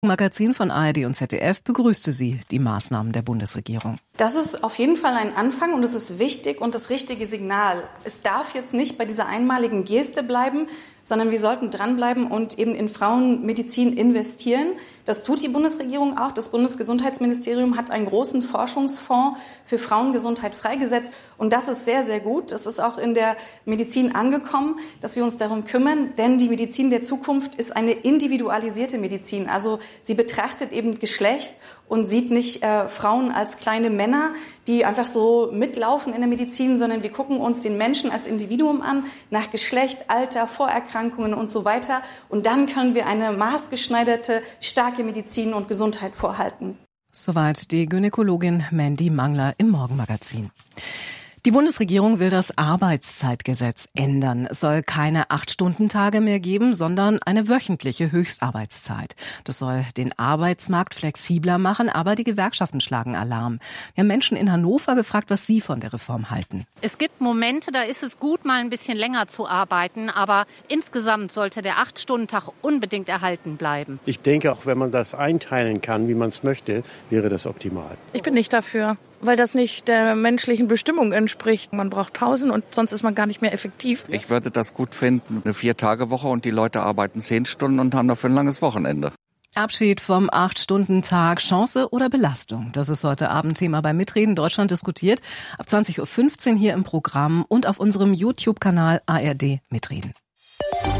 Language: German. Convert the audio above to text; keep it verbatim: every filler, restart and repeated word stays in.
Magazin von A R D und Z D F begrüßte sie die Maßnahmen der Bundesregierung. Das ist auf jeden Fall ein Anfang und es ist wichtig und das richtige Signal. Es darf jetzt nicht bei dieser einmaligen Geste bleiben, sondern wir sollten dranbleiben und eben in Frauenmedizin investieren. Das tut die Bundesregierung auch. Das Bundesgesundheitsministerium hat einen großen Forschungsfonds für Frauengesundheit freigesetzt. Und das ist sehr, sehr gut. Das ist auch in der Medizin angekommen, dass wir uns darum kümmern. Denn die Medizin der Zukunft ist eine individualisierte Medizin. Also sie betrachtet eben Geschlecht und sieht nicht äh, Frauen als kleine Männer, die einfach so mitlaufen in der Medizin, sondern wir gucken uns den Menschen als Individuum an, nach Geschlecht, Alter, Vorerkrankungen und so weiter. Und dann können wir eine maßgeschneiderte, starke Medizin und Gesundheit vorhalten. Soweit die Gynäkologin Mandy Mangler im Morgenmagazin. Die Bundesregierung will das Arbeitszeitgesetz ändern. Es soll keine Acht-Stunden-Tage mehr geben, sondern eine wöchentliche Höchstarbeitszeit. Das soll den Arbeitsmarkt flexibler machen, aber die Gewerkschaften schlagen Alarm. Wir haben Menschen in Hannover gefragt, was sie von der Reform halten. Es gibt Momente, da ist es gut, mal ein bisschen länger zu arbeiten, aber insgesamt sollte der Acht-Stunden-Tag unbedingt erhalten bleiben. Ich denke, auch wenn man das einteilen kann, wie man es möchte, wäre das optimal. Ich bin nicht dafür, weil das nicht der menschlichen Bestimmung entspricht. Man braucht Pausen und sonst ist man gar nicht mehr effektiv. Ich würde das gut finden, eine Vier-Tage-Woche und die Leute arbeiten zehn Stunden und haben dafür ein langes Wochenende. Abschied vom Acht-Stunden-Tag, Chance oder Belastung? Das ist heute Abend Thema bei Mitreden Deutschland diskutiert. Ab zwanzig Uhr fünfzehn hier im Programm und auf unserem YouTube-Kanal A R D Mitreden.